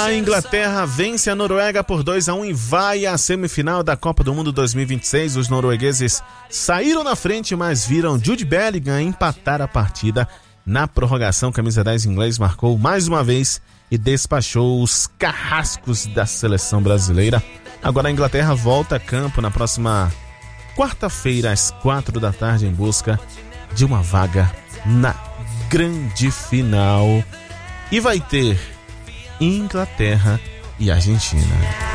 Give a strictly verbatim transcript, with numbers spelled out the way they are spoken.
A Inglaterra vence a Noruega por dois a um e vai à semifinal da Copa do Mundo dois mil e vinte e seis. Os noruegueses saíram na frente, mas viram Jude Bellingham empatar a partida na prorrogação. Camisa dez inglês marcou mais uma vez e despachou os carrascos da seleção brasileira. Agora a Inglaterra volta a campo na próxima quarta-feira às quatro da tarde em busca de uma vaga na grande final. E vai ter Inglaterra e Argentina.